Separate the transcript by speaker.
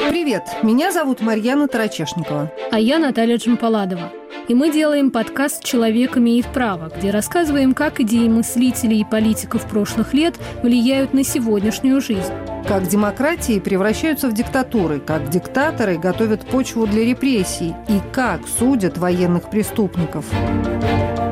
Speaker 1: Привет, меня зовут Марьяна Тарачешникова.
Speaker 2: А я Наталья Джампаладова. И мы делаем подкаст «Человек имеет право», где рассказываем, как идеи мыслителей и политиков прошлых лет влияют на сегодняшнюю жизнь.
Speaker 1: Как демократии превращаются в диктатуры, как диктаторы готовят почву для репрессий и как судят военных преступников.